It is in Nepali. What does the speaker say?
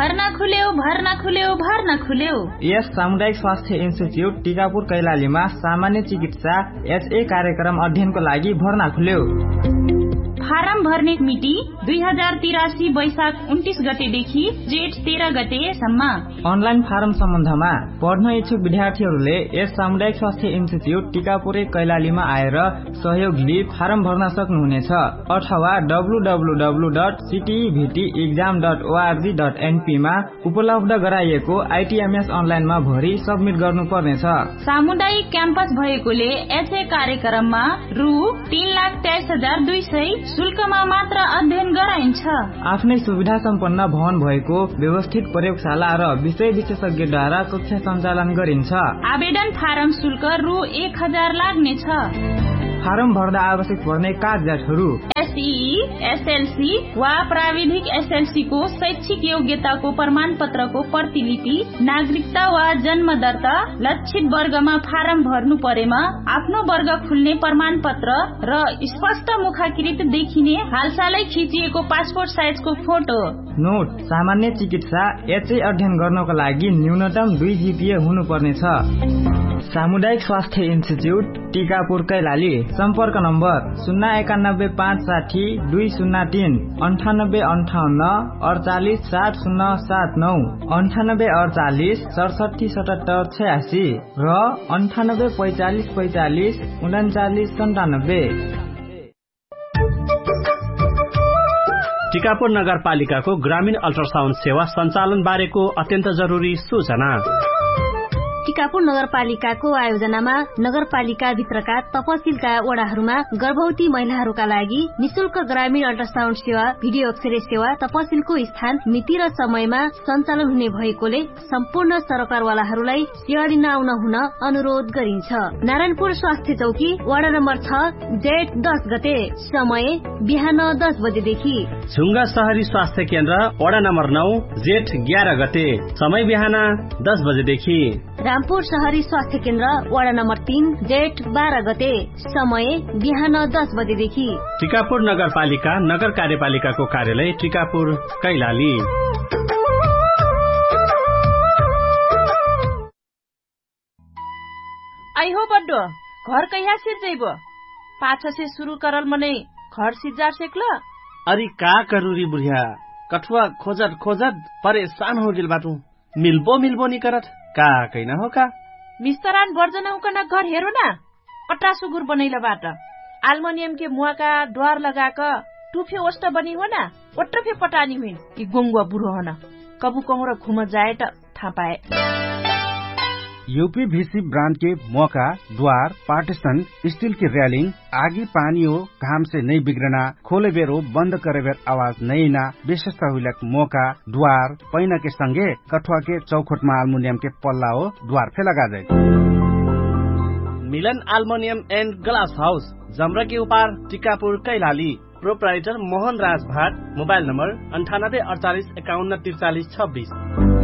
भर्ना खुल्यो। यस सामुदायिक स्वास्थ्य इन्स्टिच्युट टिकापुर कैलालीमा सामान्य चिकित्सा एचए कार्यक्रम अध्ययनको लागि भर्ना खुल्यो। फारम भर्ने मिति 2083 वैशाख 29 गतेदेखि जेठ 13 गतेसम्म। अनलाइन फारम सम्बन्धमा पढ्न इच्छुक विद्यार्थीहरूले यस सामुदायिक स्वास्थ्य इन्स्टिच्युट टिकापुर कैलालीमा आएर सहयोग लिई फारम भर्न सक्नुहुनेछ अथवा www.ctevtexam.org.np मा उपलब्ध गराइएको ITMS अनलाइनमा भरि सबमिट गर्नुपर्नेछ। सामुदायिक क्याम्पस भएकोले एचए कार्यक्रममा रु 3,23,200 शुल्कमा मात्र अध्ययन गराइन्छ। आफ्नै सुविधा सम्पन्न भवन भएको व्यवस्थित प्रयोगशाला र विषय विशेषज्ञद्वारा कक्षा सञ्चालन गरिन्छ। आवेदन फारम शुल्क रु 1,000 लाग्नेछ। फारम भर्दा आवश्यक पर्ने कागजातहरू SEE, SLC वा प्राविधिक SLC को शैक्षिक योग्यताको प्रमाण पत्रको प्रतिलिपि, नागरिकता वा जन्म दर्ता, लक्षित वर्गमा फारम भर्नु परेमा आफ्नो वर्ग खुल्ने प्रमाण पत्र र स्पष्ट मुखाकृत देखिने हालसालै खिचिएको पासपोर्ट साइजको फोटो। नोट: सामान्य चिकित्सा एचए अध्ययन गर्नको लागि न्यूनतम 2 GPA हुनुपर्नेछ। सामुदायिक स्वास्थ्य इन्स्टिच्युट टिकापुर कैलाली। सम्पर्क नम्बर 091560203 9858 48 7079 9848 67 77 86 र 98 45 45 39 97। टिकापुर नगरपालिकाको ग्रामीण अल्ट्रासाउन्ड सेवा सञ्चालन बारेको अत्यन्त जरुरी सूचना। टिकापुर नगरपालिकाको आयोजनामा नगरपालिका भित्रका तपसिलका वडाहरूमा गर्भवती महिलाहरूका लागि निशुल्क ग्रामीण अल्ट्रासाउन्ड सेवा, भिडियो एक्सरे सेवा तपसिलको स्थान, मिति र समयमा सञ्चालन हुने भएकोले सम्पूर्ण सरकारवालाहरूलाई सेवा लिन आउन हुन अनुरोध गरिन्छ। नारायणपुर स्वास्थ्य चौकी, वडा नम्बर 6, जेठ 10 गते। समय बिहान 10 बजेदेखि। झुङ्गा शहरी स्वास्थ्य केन्द्र, वडा नम्बर 9, जेठ 11 गते। समय बिहान 10 बजेदेखि। रामपुर शहरी स्वास्थ्य केन्द्र, वडा नम्बर 3, जेठ 12 गते। समय बिहान 10 बजेदेखि। टिकापुर नगरपालिका नगर कार्यपालिकाको कार्यालय टिकापुर कैलाली। आई हो बड्डो घर कहिया सिर जइबो? पाछा से शुरू करल मने घर सिजार सेकल। अरे का करूरी बुढ़िया, कठुआ खोजत खोजत परेशान हो गेल बाटू। मिल्बो नि करत का कैना हो का? मिस्तरान वर्जना उकना घर हेरो ना, पट्टा सुगुर बनैला बाट आल्मुनियम के मुआ का द्वार लगाक टुफे ओस्ट बनी हो ना, ओट्टफे पटानी हुइन कि गोंगुआ बुढो हो ना, कबु कहूँ घुम जाए त थाहा पाए। यूपीवीसी ब्रांड के मौका, द्वार, पार्टीशन, स्टील की रेलिंग, आगी पानी हो घाम से नहीं बिगड़ना, खोले बेर हो बंद करे बेर आवाज नहीं ना, विशेषता हुई मौका, द्वार, पैना के संगे कठुआ के चौखट में अल्मुनियम के पल्ला हो द्वार पे लगा they. Milan aluminium and glass house, जमरा के उपार, टिकापुर कैलाली। प्रोप्राइटर मोहन राज भाट। Mobile number 98 48 51 43 26।